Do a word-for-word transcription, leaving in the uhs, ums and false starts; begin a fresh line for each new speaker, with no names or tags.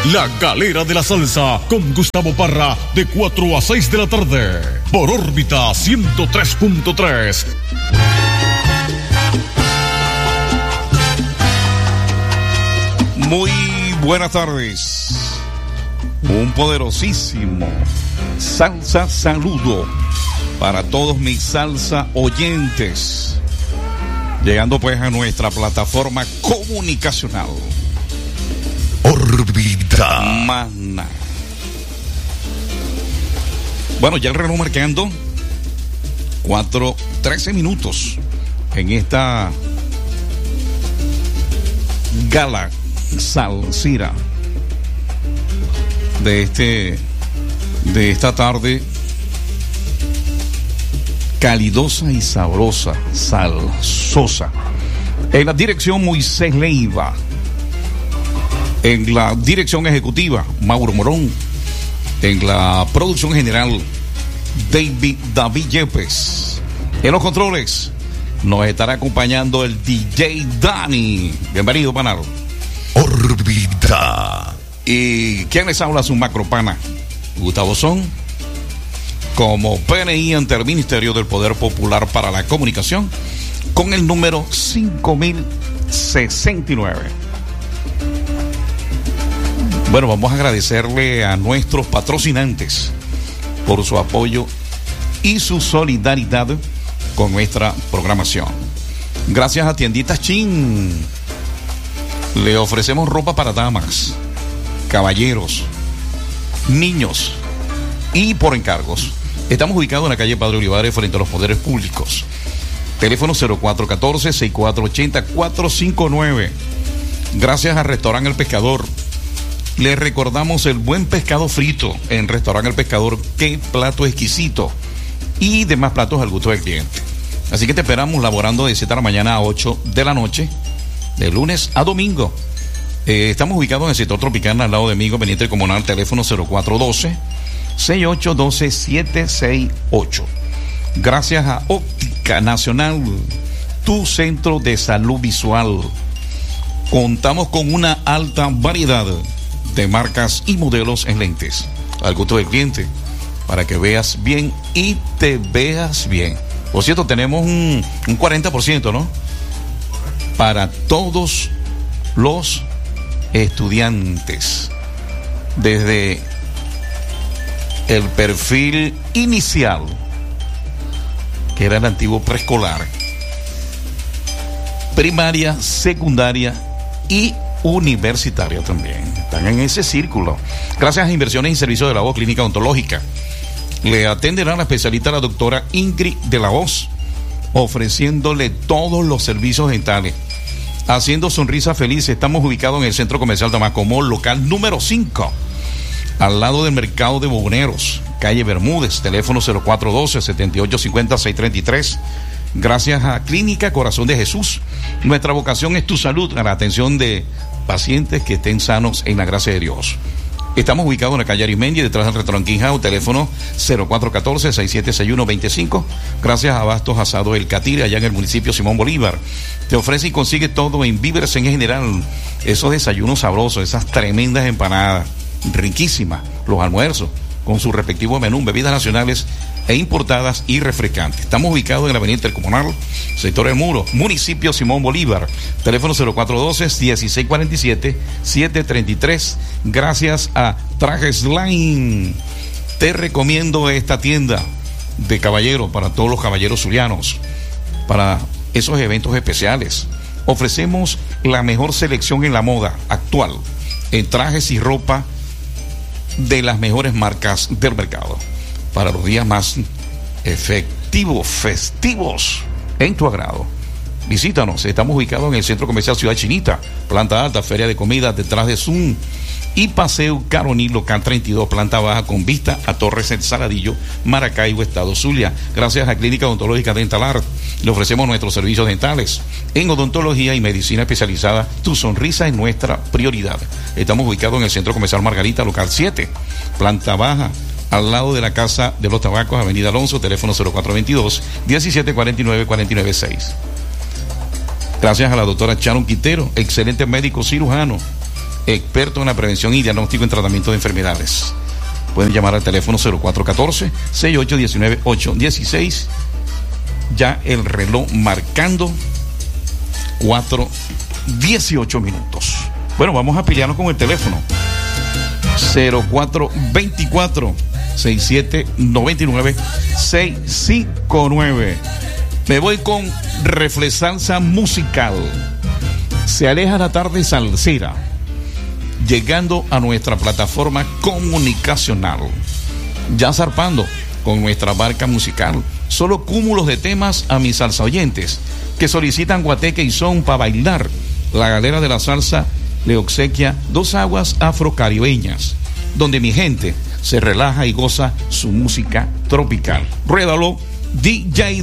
La Galera de la Salsa con Gustavo Parra de cuatro a seis de la tarde por órbita ciento tres punto tres.
Muy buenas tardes. Un poderosísimo salsa saludo para todos mis salsa oyentes. Llegando pues a nuestra plataforma comunicacional.
Órbita
Magna. Bueno, ya el reloj marcando cuatro trece minutos en esta gala salsera de este de esta tarde calidosa y sabrosa, salsosa. En la dirección Moisés Leiva. En la dirección ejecutiva, Mauro Morón. En la producción general, David David Yepes. En los controles, nos estará acompañando el D J Dani. Bienvenido, Panaro.
Órbita.
¿Y quién les habla? Su macropana, Gustavo Son, como P N I ante el Ministerio del Poder Popular para la Comunicación, con el número cinco mil sesenta y nueve. Bueno, vamos a agradecerle a nuestros patrocinantes por su apoyo y su solidaridad con nuestra programación. Gracias a Tienditas Chin. Le ofrecemos ropa para damas, caballeros, niños y por encargos. Estamos ubicados en la calle Padre Olivares frente a los poderes públicos. Teléfono cero cuatro uno cuatro, seis cuatro ocho cero, cuatro cinco nueve. Gracias al Restaurante El Pescador. Les recordamos el buen pescado frito en Restaurante El Pescador. Qué plato exquisito. Y demás platos al gusto del cliente. Así que te esperamos laborando de siete de la mañana a ocho de la noche, de lunes a domingo. Eh, estamos ubicados en el sector tropical al lado de Migo, pendiente comunal, teléfono cero cuatro uno dos, seis ocho uno dos, siete seis ocho. Gracias a Óptica Nacional, tu centro de salud visual. Contamos con una alta variedad de marcas y modelos en lentes, al gusto del cliente, para que veas bien y te veas bien. Por cierto, tenemos un, un cuarenta por ciento, ¿no? Para todos los estudiantes, desde el perfil inicial, que era el antiguo preescolar, primaria, secundaria y universitaria también. Están en ese círculo. Gracias a Inversiones y Servicios de la Voz Clínica Odontológica. Le atenderá la especialista, la doctora Ingrid de la Voz, ofreciéndole todos los servicios dentales. Haciendo sonrisa feliz. Estamos ubicados en el Centro Comercial Damasco Mall, local número cinco, al lado del Mercado de Boboneros, calle Bermúdez, teléfono cero cuatro uno dos, siete ocho cinco cero, seis tres tres. Gracias a Clínica Corazón de Jesús. Nuestra vocación es tu salud, a la atención de pacientes que estén sanos en la gracia de Dios. Estamos ubicados en la calle Arismendi, detrás del restaurante King House, teléfono cero cuatro uno cuatro, seis siete seis uno dos cinco. Gracias a Bastos Asado El Catire, allá en el municipio Simón Bolívar. Te ofrece y consigue todo en víveres en general. Esos desayunos sabrosos, esas tremendas empanadas, riquísimas, los almuerzos, con su respectivo menú, bebidas nacionales e importadas y refrescantes. Estamos ubicados en la avenida Intercomunal, sector El Muro, municipio Simón Bolívar, teléfono cero cuatro uno dos, dieciséis cuarenta y siete, siete treinta y tres. Gracias a Trajes Line. Te recomiendo esta tienda de caballero para todos los caballeros zulianos, para esos eventos especiales. Ofrecemos la mejor selección en la moda actual, en trajes y ropa de las mejores marcas del mercado, para los días más efectivos, festivos, en tu agrado. Visítanos, estamos ubicados en el Centro Comercial Ciudad Chinita, planta alta, feria de comida detrás de Zoom y Paseo Caroní, local treinta y dos, planta baja, con vista a Torres El Saladillo, Maracaibo, Estado Zulia. Gracias a Clínica Odontológica Dental Art, le ofrecemos nuestros servicios dentales en odontología y medicina especializada. Tu sonrisa es nuestra prioridad. Estamos ubicados en el Centro Comercial Margarita, local siete, planta baja, al lado de la Casa de los Tabacos, Avenida Alonso, teléfono cero cuatro dos dos, diecisiete cuarenta y nueve, cuarenta y nueve seis. Gracias a la doctora Sharon Quintero, excelente médico cirujano, experto en la prevención y diagnóstico en tratamiento de enfermedades. Pueden llamar al teléfono cero cuatro uno cuatro, seis ocho uno nueve, ocho uno seis. Ya el reloj marcando cuatro dieciocho minutos. Bueno, vamos a pelearnos con el teléfono cero cuatro dos cuatro, seis siete nueve nueve, seis cinco nueve. Me voy con Reflesanza Musical. Se aleja la tarde salsera, llegando a nuestra plataforma comunicacional. Ya zarpando con nuestra barca musical. Solo cúmulos de temas a mis salsa oyentes que solicitan guateque y son para bailar. La Galera de la Salsa le obsequia dos aguas afrocaribeñas, donde mi gente se relaja y goza su música tropical. Ruédalo, D J